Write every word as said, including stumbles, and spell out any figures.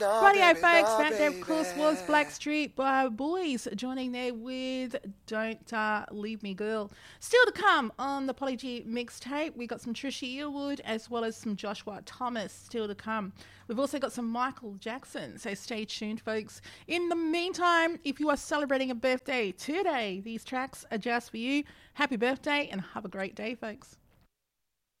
Radio folks, that there of course was Blackstreet uh, Boys joining there with Don't uh, Leave Me Girl. Still to come on the Polly G mixtape, we got some Trisha Yearwood as well as some Joshua Thomas still to come. We've also got some Michael Jackson, so stay tuned folks. In the meantime, if you are celebrating a birthday today, these tracks are just for you. Happy birthday and have a great day folks.